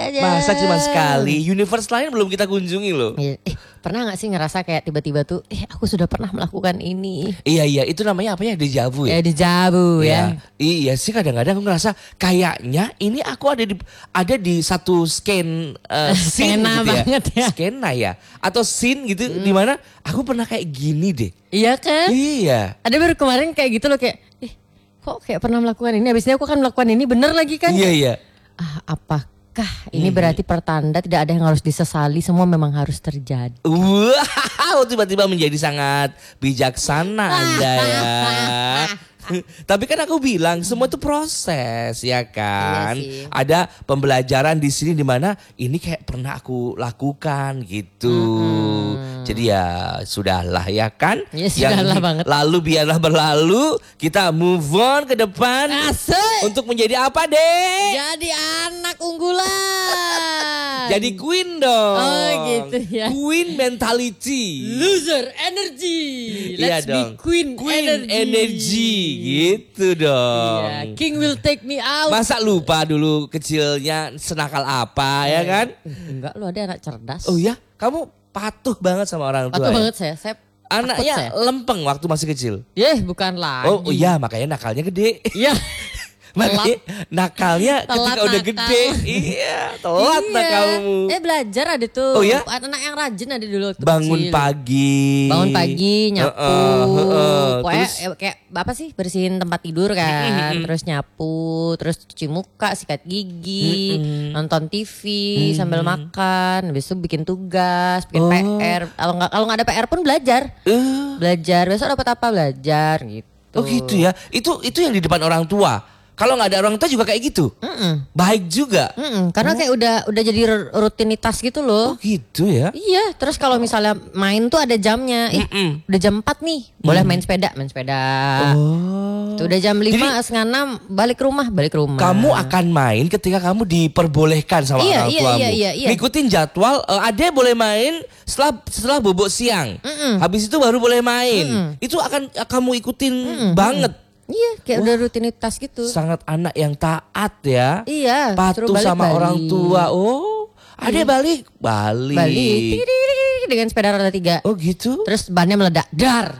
aja. Masa cuma sekali? Universe lain belum kita kunjungi loh. Pernah gak sih ngerasa kayak tiba-tiba tuh, aku sudah pernah melakukan ini. Iya, itu namanya apa ya? Deja vu ya? Deja vu ya. Iya sih, kadang-kadang aku ngerasa kayaknya ini aku ada di satu scene scene Skena gitu banget ya. Skena ya. Atau scene gitu dimana aku pernah kayak gini deh. Iya kan? Iya. Ada baru kemarin kayak gitu loh kayak, kok kayak pernah melakukan ini, habisnya aku akan melakukan ini bener lagi kan? Iya. Apakah ini berarti pertanda tidak ada yang harus disesali, semua memang harus terjadi. Wow, tiba-tiba menjadi sangat bijaksana Anda ya. Tapi kan aku bilang semua itu proses ya kan. Iya sih. Ada pembelajaran di sini di mana ini kayak pernah aku lakukan gitu. Jadi ya sudahlah ya kan. Ya sudahlah banget. Lalu biarlah berlalu, kita move on ke depan. Asik. Untuk menjadi apa deh? Jadi anak unggulan. Jadi queen dong. Oh gitu ya. Queen mentality. Loser energy. Let's be queen energy. Gitu dong. Iya, king will take me out. Masa lupa dulu kecilnya senakal apa ya kan? Enggak, lu ada anak cerdas. Oh ya, kamu patuh banget sama orang tua. Patuh ya? banget saya Anaknya lempeng waktu masih kecil. Bukan lagi. Oh iya, makanya nakalnya gede. Iya. Makanya nakalnya ketika udah nakal. gede. Iya, telat nakalmu. Belajar ada tuh. Oh ya? Anak yang rajin ada dulu waktu Bangun kecil. pagi, nyapu. Pokoknya terus kayak apa sih, bersihin tempat tidur kan, terus nyapu, terus cuci muka, sikat gigi, nonton TV sambil makan, habis itu bikin tugas, bikin PR. Kalau nggak ada PR pun belajar. Belajar, besok dapat apa belajar gitu. Oh gitu ya. Itu yang di depan orang tua. Kalau nggak ada orang tua juga kayak gitu. Baik juga. Karena kayak udah jadi rutinitas gitu loh. Oh gitu ya. Iya, terus kalau misalnya main tuh ada jamnya. Udah jam 4 nih, boleh main sepeda. Oh. Tuh udah jam 5, setengah 6 balik rumah. Kamu akan main ketika kamu diperbolehkan sama orang tuamu. Iya. Ngikutin jadwal, adek boleh main setelah bobok siang. Habis itu baru boleh main. Itu akan kamu ikutin banget. Iya, kayak udah rutinitas gitu. Sangat anak yang taat ya. Iya, patuh sama orang tua. Oh, adek balik. Tirik, dengan sepeda roda 3. Oh gitu. Terus bannya meledak. Dar.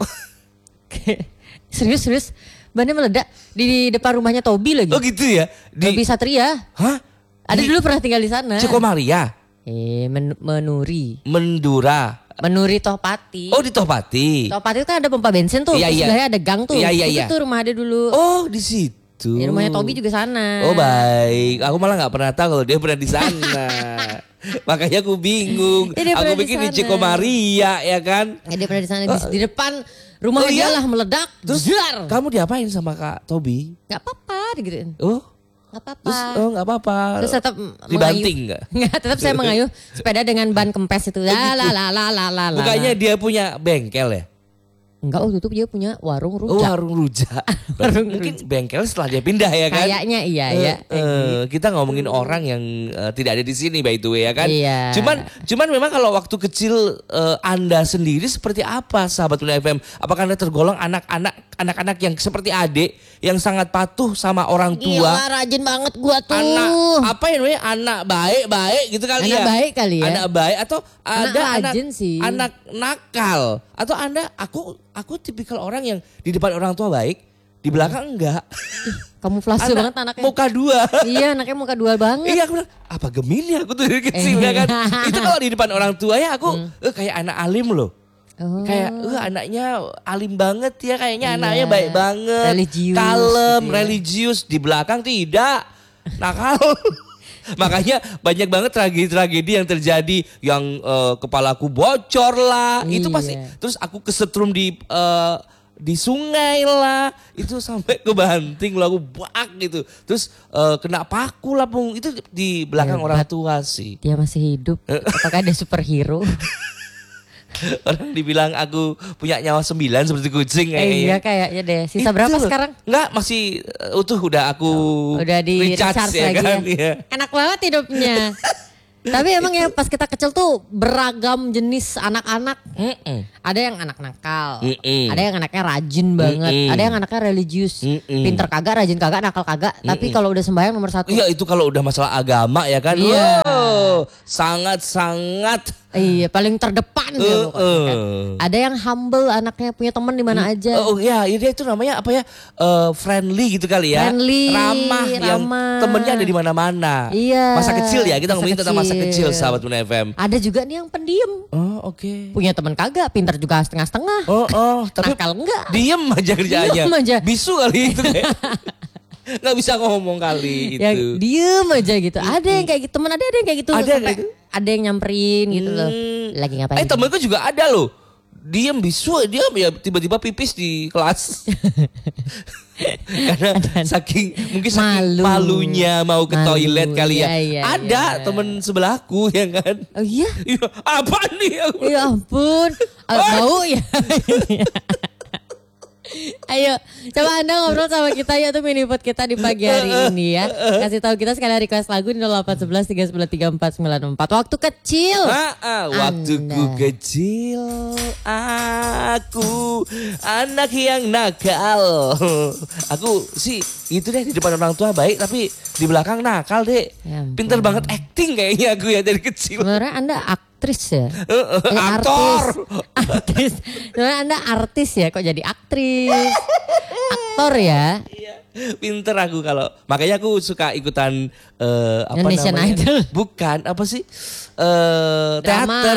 Serius. Bannya meledak di depan rumahnya Tobi lagi. Oh gitu ya. Tobi Satria. Hah? Ada dulu pernah tinggal di sana. Cikomaria. Menuri Tohpati. Oh di Tohpati. Tohpati itu kan ada pompa bensin tuh. Iya. Sebelahnya ada gang tuh. Iya. Itu rumah ada dulu. Oh di situ. Ya, rumahnya Tobi juga sana. Oh baik. Aku malah nggak pernah tahu kalau dia pernah di sana. Makanya aku bingung. Aku pikir di Cikomaria ya kan. Dia pernah di sana di depan rumah dia lah meledak. Terus kamu diapain sama Kak Tobi? Gak apa-apa digituin. Oh. Gak apa-apa. Terus gak apa-apa. Terus tetap dibanting gak? Enggak, tetap saya mengayuh sepeda dengan ban kempes itu. Bukannya dia punya bengkel ya? Enggak, waktu itu dia punya warung rujak. Oh warung rujak. Mungkin bengkel setelah dia pindah ya kan? Kayaknya iya ya. Kita ngomongin orang yang tidak ada di sini by the way ya kan? Iya. Cuman memang kalau waktu kecil Anda sendiri seperti apa sahabat Unia FM? Apakah Anda tergolong anak-anak yang seperti adik yang sangat patuh sama orang tua? Gila, rajin banget gua tuh. Anak apa ya namanya? Anak baik gitu kali ya? Anak baik kali ya? Anak baik atau ada rajin sih. Anak nakal atau Anda aku tipikal orang yang di depan orang tua baik, di belakang enggak. Kamuflase banget anaknya. Muka dua. Iya, anaknya muka dua banget. Iya, aku bilang, apa Gemini aku tuh dari kecil ya kan. Itu kalau di depan orang tua ya aku kayak anak alim loh. Kayak anaknya alim banget ya, kayaknya anaknya baik banget. Religius, kalem, gitu ya. religius. Di belakang tidak. Nakal. Makanya banyak banget tragedi-tragedi yang terjadi yang kepalaku bocor lah. Itu pasti. Terus aku kesetrum di sungai lah. Itu sampai kebanting lah, aku bak gitu. Terus kena paku lah pung. Itu di belakang orang tua sih. Dia masih hidup. Apakah dia superhero? Orang dibilang aku punya nyawa 9 seperti kucing kayaknya. Iya kayaknya deh. Sisa berapa sekarang? Enggak, masih utuh, udah aku udah di recharge ya lagi kan? ya. Iya. Enak banget hidupnya. Tapi emang ya pas kita kecil tuh beragam jenis anak-anak. Ada yang anak nakal, ada yang anaknya rajin banget, ada yang anaknya religius, pinter kagak, rajin kagak, nakal kagak. Tapi kalau udah sembahyang nomor 1. Iya itu kalau udah masalah agama ya kan. Iya. Wow, sangat-sangat. Iya paling terdepan gitu pokoknya kan. Ada yang humble, anaknya punya teman di mana aja. Oh ya, dia itu namanya apa ya? Friendly gitu kali ya. Friendly, ramah. Yang temennya ada di mana-mana. Iya. Masa kecil ya, kita ngomongin tentang masa kecil sahabat Bunda FM. Ada juga nih yang pendiam. Oh, oke. Punya teman kagak, pintar juga setengah-setengah. Tapi nakal enggak. Diem aja kerjaannya. Diem aja. Bisu kali itu kayak. Nggak bisa ngomong kali itu. Yang diem aja gitu. Ada yang kayak gitu, teman ada yang kayak gitu. Ada sampai kayak gitu? Ada yang nyamperin gitu loh. Lagi ngapain? Temenku juga ada loh. Diem bisu, diam ya tiba-tiba pipis di kelas. Karena saking malunya mau ke toilet kali ya. Ada temen sebelahku ya kan. Oh iya? Apa nih? Ya ampun. Bau ya. Ayo, coba Anda ngobrol sama kita ya tuh minipod kita di pagi hari ini ya. Kasih tahu kita sekali request lagu di 0811 393 4494. Waktu kecil. Waktuku kecil, aku anak yang nakal. Aku sih itu deh di depan orang tua baik tapi di belakang nakal deh. Ya pinter banget acting kayaknya aku ya dari kecil. Sebenarnya Anda aktris ya? Aktor. Artis. Sebenarnya Anda artis ya, kok jadi aktris? Aktor ya? Pinter aku kalau makanya aku suka ikutan apa Indonesian namanya? Idol. Bukan apa sih? Teater.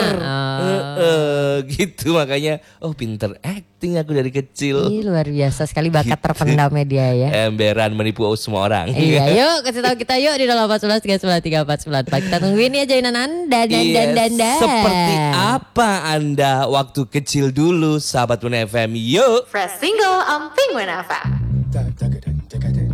Gitu makanya pinter acting aku dari kecil. Ih, luar biasa sekali bakat terpendamnya dia ya. Emberan menipu semua orang. Iya, yuk kasih tahu kita yuk di 0811 393 4494. Kita tungguin ya jainan Anda dan. Seperti apa Anda waktu kecil dulu sahabat Bunda FM? Yuk. Fresh single on Penguin FM.